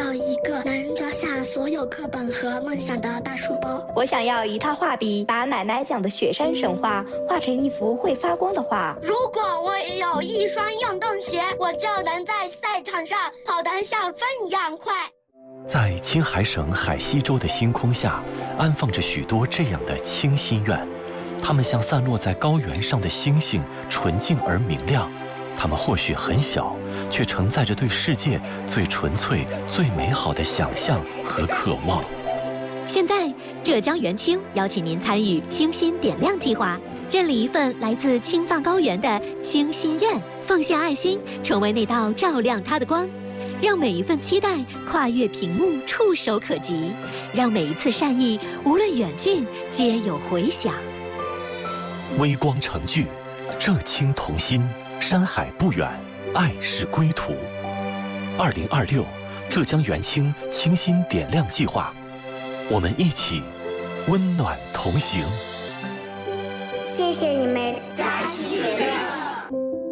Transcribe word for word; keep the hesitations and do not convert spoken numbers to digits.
要一个能装下所有课本和梦想的大书包。 我想要一套画笔，把奶奶讲的雪山神话画成一幅会发光的画。 如果我也有一双运动鞋，我就能在赛场上跑得像风一样快。 在青海省海西州的星空下，安放着许多这样的清心愿，它们像散落在高原上的星星，纯净而明亮。它们或许很小，却承载着对世界最纯粹、最美好的想象和渴望。 现在，浙江元清邀请您参与清心点亮计划，认领一份来自青藏高原的清心愿，奉献爱心，成为那道照亮它的光，让每一份期待跨越屏幕，触手可及，让每一次善意，无论远近，皆有回响。 微光成炬，浙青同心。山海不远，爱是归途。二零二六，浙江元清清心点亮计划，我们一起温暖同行。 谢谢你们，扎西点亮。